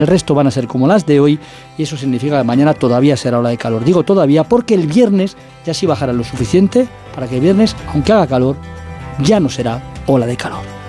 El resto van a ser como las de hoy y eso significa que mañana todavía será ola de calor. Digo todavía porque el viernes ya sí bajará lo suficiente para que el viernes, aunque haga calor, ya no será ola de calor.